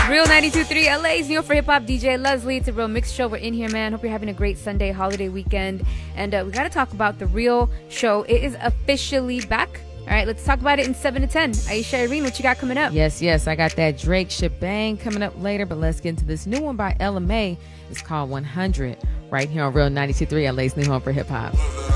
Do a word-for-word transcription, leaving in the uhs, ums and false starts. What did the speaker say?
Real ninety-two point three L A's New for Hip Hop, D J Leslie. It's a Real Mix Show. We're in here, man. Hope you're having a great Sunday holiday weekend. And uh, we got to talk about the Real Show. It is officially back. All right, let's talk about it in seven to ten. Aisha Irene, what you got coming up? Yes, yes. I got that Drake shebang coming up later, but let's get into this new one by Ella Mai. It's called one hundred right here on Real ninety-two point three L A's New Home for Hip Hop.